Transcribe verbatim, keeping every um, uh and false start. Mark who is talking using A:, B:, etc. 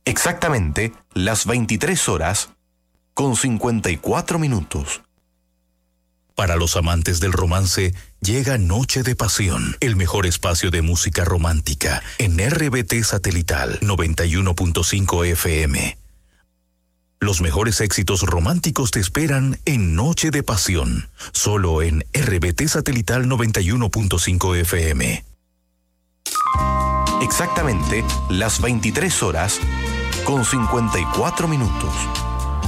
A: Exactamente las veintitrés horas con cincuenta y cuatro minutos.
B: Para los amantes del romance, llega Noche de Pasión, el mejor espacio de música romántica en R B T Satelital noventa y uno punto cinco F M. Los mejores éxitos románticos te esperan en Noche de Pasión, solo en R B T Satelital noventa y uno punto cinco F M.
A: Exactamente las veintitrés horas con cincuenta y cuatro minutos.